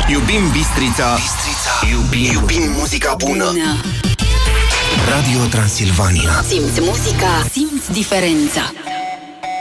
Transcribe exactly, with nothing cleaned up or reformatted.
Iubim Bistrița. Bistrița. Iubim, iubim muzica bună. bună. Radio Transilvania. Simți muzica, simți diferența.